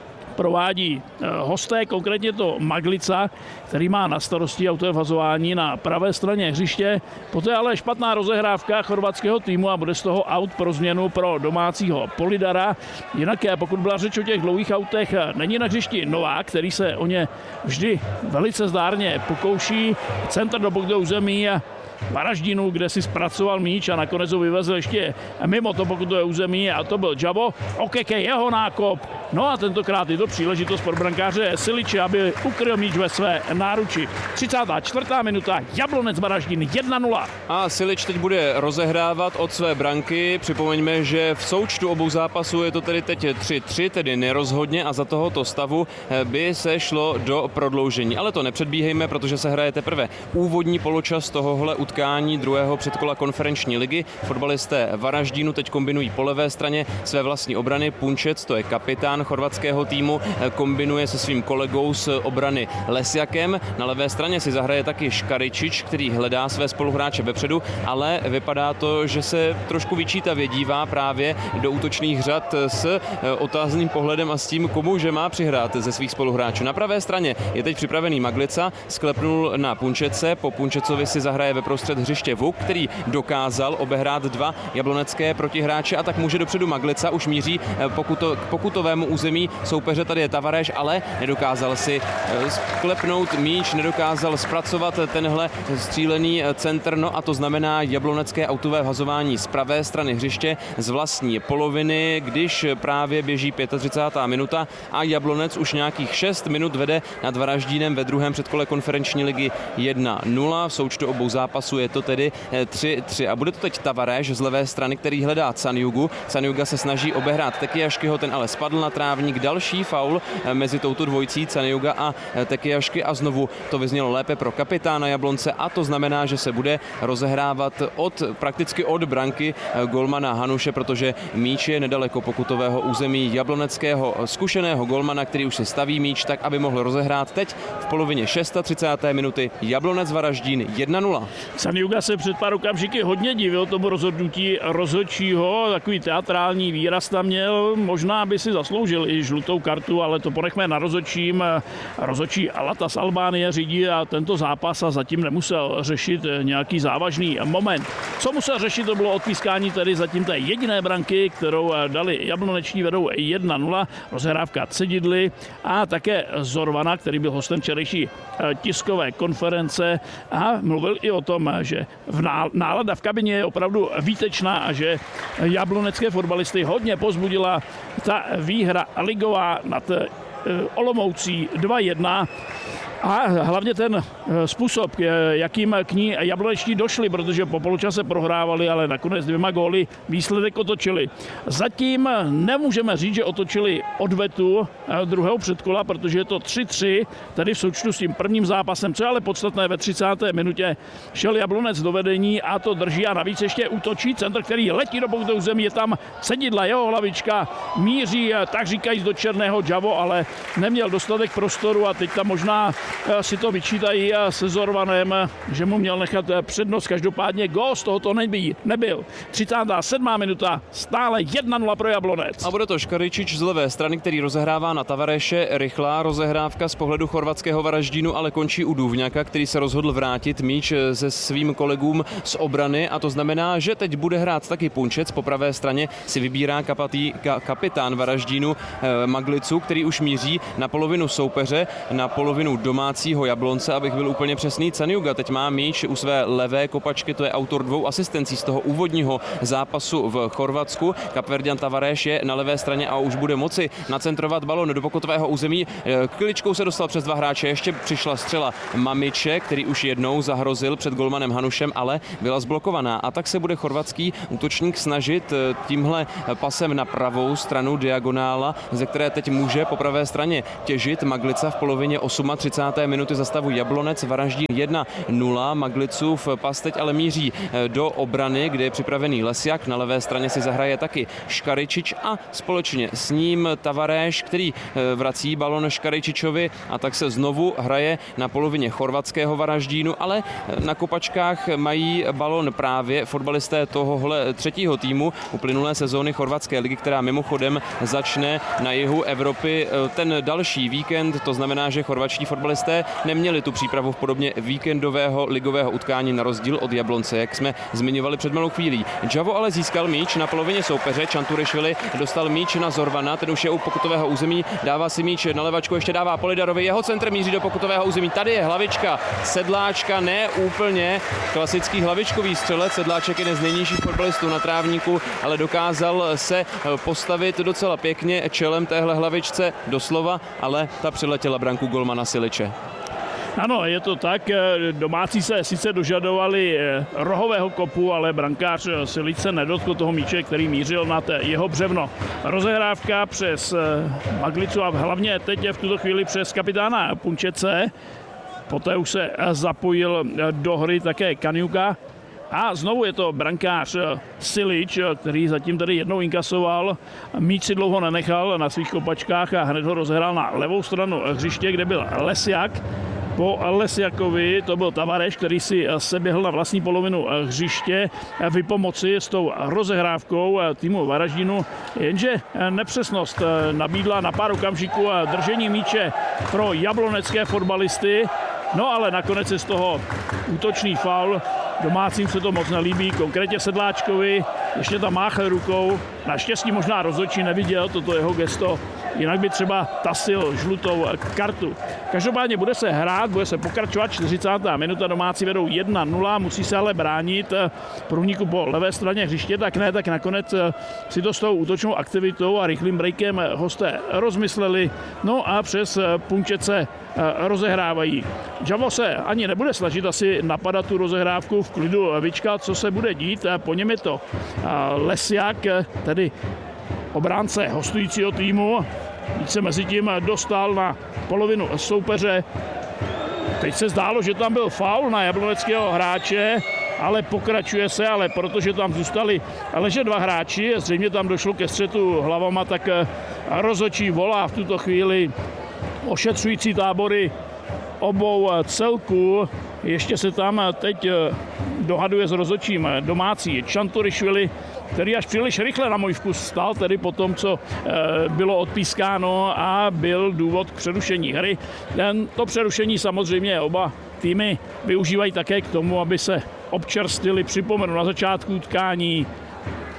provádí hosté, konkrétně to Maglica, který má na starosti autové vhazování na pravé straně hřiště. Poté ale špatná rozehrávka chorvatského týmu a bude z toho aut pro změnu pro domácího Polidara. Jinak pokud byla řeč o těch dlouhých autech, není na hřišti Novák, který se o ně vždy velice zdárně pokouší. Centr do pokutového území Varaždínu, kde si zpracoval míč a nakonec ho vyvezl ještě mimo to pokutové území a to byl Javo. Okeke, jeho nákop. No a tentokrát je to příležitost pro brankáře Siliče, aby ukryl míč ve své náruči. 34. minuta, Jablonec Varaždín 1-0. A Silič teď bude rozehrávat od své branky. Připomeňme, že v součtu obou zápasů je to tedy teď 3-3, tedy nerozhodně a za tohoto stavu by se šlo do prodloužení. Ale to nepředbíhejme, protože se hraje teprve úvodní poločas tohohle utkání druhého předkola konferenční ligy. Fotbalisté Varaždínu teď kombinují po levé straně své vlastní obrany. Punčec, to je kapitán chorvatského týmu, kombinuje se svým kolegou z obrany Lesjakem. Na levé straně si zahraje taky Škaričič, který hledá své spoluhráče vepředu, ale vypadá to, že se trošku vyčítavě dívá právě do útočných řad s otázným pohledem a s tím, komu že má přihrát ze svých spoluhráčů. Na pravé straně je teď připravený Maglica, sklepnul na Punčece, po Punčecovi si zahraje ve prostřed hřiště Vuk, který dokázal obehrát dva jablonecké protihráče a tak může dopředu Maglica, už míří k pokutovému území soupeře, tady je Tavares, ale nedokázal si sklepnout míč, nedokázal zpracovat tenhle střílený centr, no a to znamená jablonecké autové vhazování z pravé strany hřiště z vlastní poloviny, když právě běží 35. minuta a Jablonec už nějakých 6 minut vede nad Varaždínem ve druhém předkole konferenční ligy 1-0. V součtu obou zápasů je to tedy 3-3 a bude to teď Tavares z levé strany, který hledá Canjugu. Canjuga se snaží obehrát Tekijaškyho, ten ale spadl na trávník. Další faul mezi touto dvojicí Canjuga a Tekijašky a znovu to vyznělo lépe pro kapitána Jablonce a to znamená, že se bude rozehrávat prakticky od branky golmana Hanuše, protože míč je nedaleko pokutového území jabloneckého zkušeného golmana, který už se staví míč tak, aby mohl rozehrát teď v polovině 36. minuty Jablonec Varaždín 1-0. Canjuga se před pár okamžiky hodně divil tomu rozhodnutí rozhodčího, takový teatrální výraz tam měl, možná by si zasloužil i žlutou kartu, ale to ponechme na rozhodčím. Rozhodčí Alata z Albánie řídí a tento zápas a zatím nemusel řešit nějaký závažný moment. Co musel řešit, to bylo odpískání tedy zatím té jediné branky, kterou dali jabloneční, vedou 1-0, rozhrávka Cedidly a také Zorvana, který byl hostem včerejší tiskové konference a mluvil i o tom, že nálada v kabině je opravdu výtečná a že jablonecké fotbalisty hodně pozbudila ta výhra ligová nad Olomoucí 2-1. A hlavně ten způsob, jakým k ní jablonečtí došli, protože po poločase prohrávali, ale nakonec 2 góly výsledek otočili. Zatím nemůžeme říct, že otočili odvetu druhého předkola, protože je to 3-3, tedy v součtu s tím prvním zápasem, co je ale podstatné, ve 30. minutě šel Jablonec do vedení a to drží a navíc ještě útočí centr, který letí do pouhého zemí, je tam Sedidla, jeho hlavička míří, tak říkajíc, do černého Javo, ale neměl dostatek prostoru a teď tam možná si to vyčítají se Zorvanem, že mu měl nechat přednost. Každopádně gól z tohoto nebyl. 37. minuta, stále 1-0 pro Jablonec. A bude to Škaričič z levé strany, který rozehrává na Tavareše. Rychlá rozehrávka z pohledu chorvatského Varaždínu, ale končí u Duvňaka, který se rozhodl vrátit míč se svým kolegům z obrany, a to znamená, že teď bude hrát taky Punčec. Po pravé straně si vybírá kapitán Varaždínu Maglicu, který už míří na polovinu soupeře, na polovinu domácího Jablonce, abych byl úplně přesný. Caniuga teď má míč u své levé kopačky, to je autor 2 asistencí z toho úvodního zápasu v Chorvatsku. Kapverďan Tavares je na levé straně a už bude moci nacentrovat balon do pokutového území. Kličkou se dostal přes 2 hráče, ještě přišla střela Mamiče, který už jednou zahrozil před golmanem Hanušem, ale byla zblokovaná. A tak se bude chorvatský útočník snažit tímhle pasem na pravou stranu diagonála, ze které teď může po pravé straně těžit Maglica v polovině 38. minuty za stavu Jablonec Varaždín 1-0. Maglicův pas teď ale míří do obrany, kde je připravený Lesiak. Na levé straně si zahraje taky Škaričič a společně s ním Tavares, který vrací balon Škaričičovi, a tak se znovu hraje na polovině chorvatského Varaždínu, ale na kopačkách mají balon právě fotbalisté tohohle třetího týmu uplynulé sezóny chorvatské ligy, která mimochodem začne na jihu Evropy ten další víkend. To znamená, že chorvatští fotbalisté neměli tu přípravu v podobně víkendového ligového utkání na rozdíl od Jablonce, jak jsme zmiňovali před malou chvílí. Javo ale získal míč na polovině soupeře, Čanturišvili dostal míč na Zorvana, ten už je u pokutového území, dává si míč na levačku, ještě dává Polidarovi, jeho centr míří do pokutového území. Tady je hlavička Sedláčka, ne úplně klasický hlavičkový střelec, Sedláček je jeden z nejnižších fotbalistů na trávníku, ale dokázal se postavit docela pěkně čelem téhle hlavičce doslova, ale ta přiletěla branku golmana Siliče. Ano, je to tak. Domácí se sice dožadovali rohového kopu, ale brankář Silič se nedotkl toho míče, který mířil na jeho břevno. Rozehrávka přes Maglicu a hlavně teď v tuto chvíli přes kapitána Punčece. Poté už se zapojil do hry také Kaniuka. A znovu je to brankář Silič, který zatím tady jednou inkasoval. Míč si dlouho nenechal na svých kopačkách a hned ho rozehrál na levou stranu hřiště, kde byl Lesiak. Po Lesiakovi to byl Tavares, který si seběhl na vlastní polovinu hřiště vypomoci s tou rozehrávkou týmu Varaždínu, jenže nepřesnost nabídla na pár okamžiků držení míče pro jablonecké fotbalisty. No ale nakonec je z toho útočný faul. Domácím se to moc nelíbí, konkrétně Sedláčkovi, ještě tam máchl rukou. Naštěstí možná rozhodčí neviděl toto jeho gesto, jinak by třeba tasil žlutou kartu. Každopádně bude se hrát, bude se pokračovat, 40. minuta, domácí vedou 1-0, musí se ale bránit průniku po levé straně hřiště, tak ne, tak nakonec si to s tou útočnou aktivitou a rychlým breakem hosté rozmysleli, no a přes Punčece rozehrávají. Javo se ani nebude snažit asi napadat tu rozehrávku, v klidu vyčkat, co se bude dít, po něm je to Lesiak, tedy obránce hostujícího týmu. Teď se mezi tím dostal na polovinu soupeře. Teď se zdálo, že tam byl faul na jabloneckého hráče, ale pokračuje se, ale protože tam zůstali ležet 2 hráči, zřejmě tam došlo ke střetu hlavama, tak rozhodčí volá v tuto chvíli ošetřující tábory obou celků. Ještě se tam teď dohaduje s rozhodčím domácí Čanturišvili, který až příliš rychle na můj vkus stal, tedy po tom, co bylo odpískáno a byl důvod k přerušení hry. To přerušení samozřejmě oba týmy využívají také k tomu, aby se občerstvili. Připomenu, na začátku utkání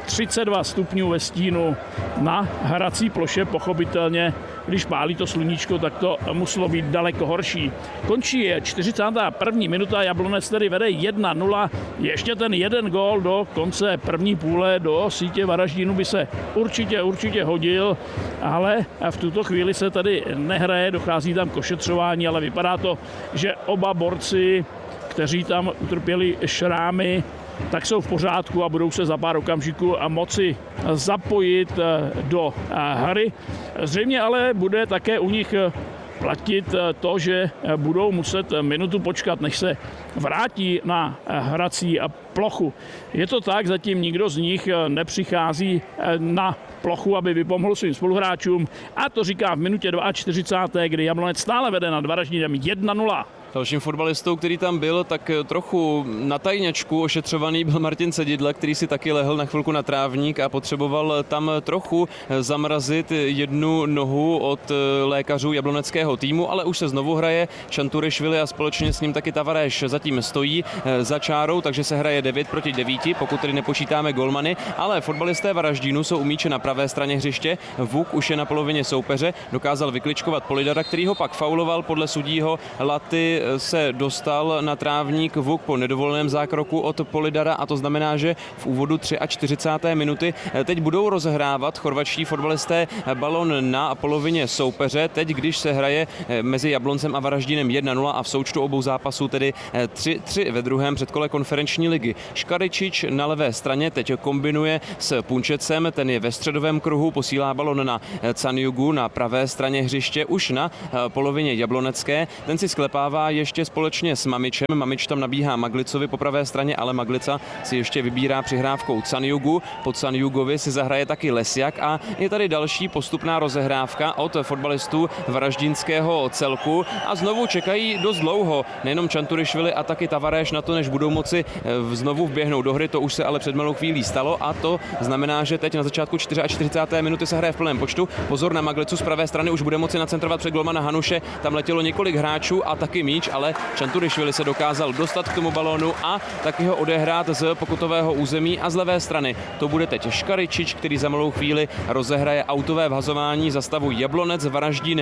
32 stupňů ve stínu na hrací ploše, pochopitelně, když pálí to sluníčko, tak to muselo být daleko horší. Končí 41. minuta, Jablonec tedy vede 1-0, ještě ten jeden gól do konce první půle do sítě Varaždínu by se určitě hodil, ale v tuto chvíli se tady nehraje, dochází tam k ošetřování, ale vypadá to, že oba borci, kteří tam utrpěli šrámy, tak jsou v pořádku a budou se za pár okamžiků moci zapojit do hry. Zřejmě ale bude také u nich platit to, že budou muset minutu počkat, než se vrátí na hrací plochu. Je to tak, zatím nikdo z nich nepřichází na plochu, aby vypomohl svým spoluhráčům, a to říká v minutě 42, kdy Jablonec stále vede nad Varaždínem 1-0. Dalším fotbalistou, který tam byl, tak trochu na tajňačku ošetřovaný, byl Martin Cedidla, který si taky lehl na chvilku na trávník a potřeboval tam trochu zamrazit jednu nohu od lékařů jabloneckého týmu, ale už se znovu hraje. Čanturišvili a společně s ním taky Tavareš zatím stojí za čárou, takže se hraje 9-9, pokud tedy nepočítáme golmany, ale fotbalisté Varaždínu jsou u míče na pravé straně hřiště. Vuk už je na polovině soupeře, dokázal vykličkovat Polidara, který ho pak fauloval, podle sudího Laty se dostal na trávník Vuk po nedovoleném zákroku od Polidara, a to znamená, že v úvodu 43. minuty teď budou rozehrávat chorvatští fotbalisté balon na polovině soupeře. Teď, když se hraje mezi Jabloncem a Varaždínem 1-0 a v součtu obou zápasů tedy 3-3 ve druhém předkole konferenční ligy. Škaričič na levé straně teď kombinuje s Punčecem, ten je ve středovém kruhu, posílá balon na Canjugu na pravé straně hřiště, už na polovině jablonecké. Ten si sklepává ještě společně s Mamičem. Mamič tam nabíhá Maglicovi po pravé straně, ale Maglica si ještě vybírá přihrávkou Canjugu. Po Canjugovi si zahraje taky Lesjak a je tady další postupná rozehrávka od fotbalistů varaždínského celku a znovu čekají dost dlouho. Nejenom Čanturišvili a taky Tavareš na to, než budou moci znovu vběhnout do hry. To už se ale před malou chvílí stalo a to znamená, že teď na začátku 44. minuty se hraje v plném počtu. Pozor na Maglicu z pravé strany, už bude moci nacentrovat před golmana Hanuše. Tam letělo několik hráčů a taky míč, ale Čanturišvili se dokázal dostat k tomu balónu a taky ho odehrát z pokutového území a z levé strany. To bude teď Škaričič, který za malou chvíli rozehraje autové vhazování za stavu Jablonec Varaždín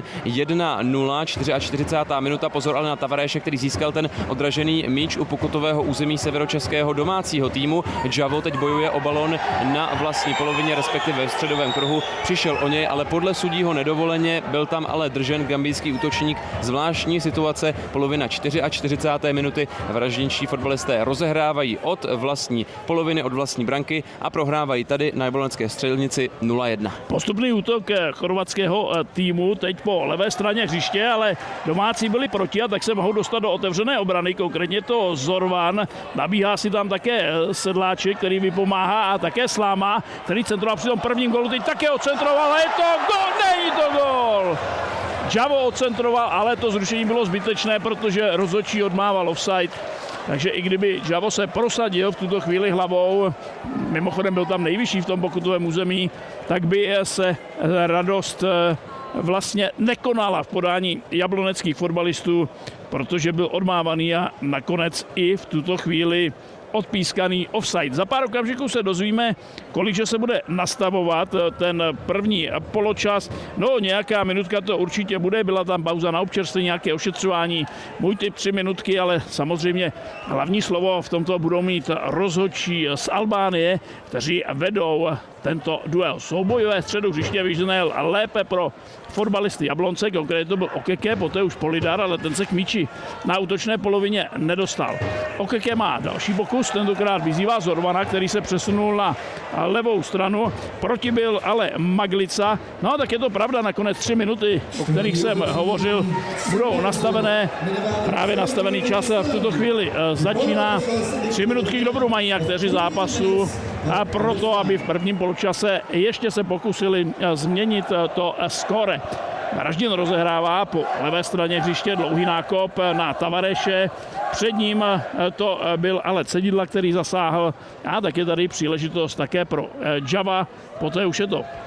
1-0, 44. minuta. Pozor ale na Tavareše, který získal ten odražený míč u pokutového území severočeského domácího týmu. Javo teď bojuje o balón na vlastní polovině, respektive ve středovém kruhu. Přišel o něj, ale podle sudího nedovoleně, byl tam ale držen gambijský útočník. Zvláštní situace, polovina 44. minuty. Varaždínští fotbalisté rozehrávají od vlastní poloviny, od vlastní branky a prohrávají tady na jablonecké střelnici 0-1. Postupný útok chorvatského týmu teď po levé straně hřiště, ale domácí byli proti a tak se mohou dostat do otevřené obrany, konkrétně to Zorvan. Nabíhá si tam také Sedláček, který vypomáhá, a také Sláma, který centroval při tom prvním gólu, teď také ocentroval a je to gól, není to gól! Javo odcentroval, ale to zrušení bylo zbytečné, protože rozhodčí odmával offside. Takže i kdyby Javo se prosadil v tuto chvíli hlavou, mimochodem byl tam nejvyšší v tom pokutovém území, tak by se radost vlastně nekonala v podání jabloneckých fotbalistů, protože byl odmávaný a nakonec i v tuto chvíli odpískaný offside. Za pár okamžiků se dozvíme, kolikže se bude nastavovat ten první poločas. No, nějaká minutka to určitě bude, byla tam pauza na občerstvení, nějaké ošetřování. Můj tip 3 minutky, ale samozřejmě hlavní slovo v tomto budou mít rozhodčí z Albánie, kteří vedou tento duel. Soubojové středu hřiště vyžnel lépe pro fotbalisty Jablonce, konkrétně to byl Okeke, poté už Polidar, ale ten se k míči na útočné polovině nedostal. Okeke má další pokus, tentokrát vyzývá Zorvana, který se přesunul na levou stranu, proti byl ale Maglica. No a tak je to pravda, nakonec 3 minuty, o kterých jsem hovořil, budou nastavené, právě nastavený čas a v tuto chvíli začíná 3 minutky k dobru mají aktéři zápasu a proto, aby v prvním poločase ještě se pokusili změnit to skóre. Varaždín rozehrává po levé straně hřiště, dlouhý nákop na Tavareše. Před ním to byl ale Cedidla, který zasáhl. A tak je tady příležitost také pro Java. Poté už je to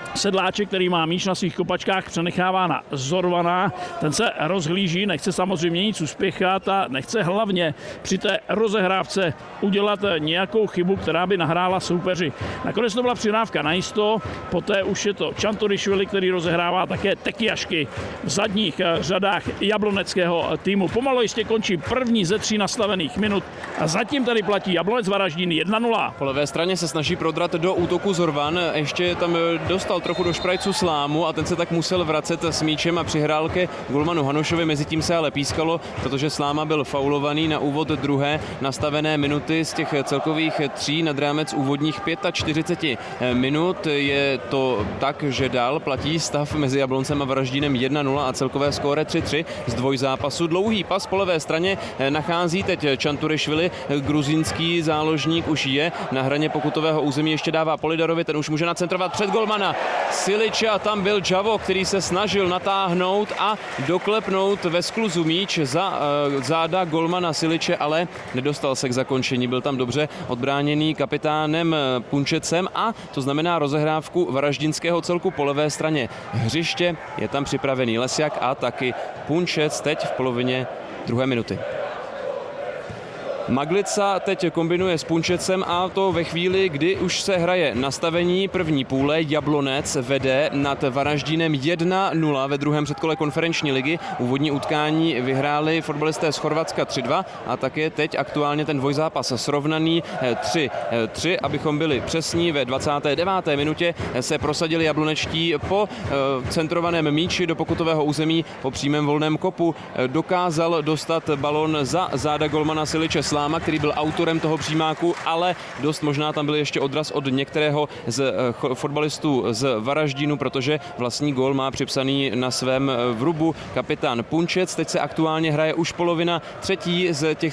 Sedláček, který má míč na svých kopačkách, přenechává na Zorvana. Ten se rozhlíží, nechce samozřejmě nic uspěchat a nechce hlavně při té rozehrávce udělat nějakou chybu, která by nahrála soupeři. Nakonec to byla přihrávka na jisto, poté už je to Čanturišvili, který rozehrává také Tekiašky v zadních řadách jabloneckého týmu. Pomalu jistě končí první ze 3 nastavených minut a zatím tady platí Jablonec Varaždín 1-0. Po levé straně se snaží prodrat do útoku Zorvan, ještě tam dostal trochu do šprajcu Slámu a ten se tak musel vracet s míčem a přihrál ke golmanu Hanošovi, mezitím se ale pískalo, protože Sláma byl faulovaný na úvod druhé nastavené minuty z těch celkových 3 nad rámec úvodních 45 minut. Je to tak, že dál platí stav mezi Jabloncem a Varaždínem 1-0 a celkové skóre 3-3 z dvojzápasu. Dlouhý pas po levé straně nachází teď Čanturišvili, gruzínský záložník už je na hraně pokutového území, ještě dává Polidarovi, ten už může nacentrovat před golmana Siliče a tam byl Javo, který se snažil natáhnout a doklepnout ve skluzu míč za záda golmana Siliče, ale nedostal se k zakončení. Byl tam dobře odbráněný kapitánem Punčecem a to znamená rozehrávku varaždinského celku po levé straně hřiště. Je tam připravený Lesiak a taky Punčec teď v polovině druhé minuty. Maglica teď kombinuje s Punčecem a to ve chvíli, kdy už se hraje nastavení první půle. Jablonec vede nad Varaždínem 1-0 ve druhém předkole konferenční ligy. Úvodní utkání vyhráli fotbalisté z Chorvatska 3-2 a také teď aktuálně ten dvojzápas srovnaný 3-3. Abychom byli přesní, ve 29. minutě se prosadili jablonečtí po centrovaném míči do pokutového území po přímém volném kopu. Dokázal dostat balon za záda golmana Siliče Sláma, který byl autorem toho přímáku, ale dost možná tam byl ještě odraz od některého z fotbalistů z Varaždínu, protože vlastní gól má připsaný na svém vrubu kapitán Punčec. Teď se aktuálně hraje už polovina třetí z těch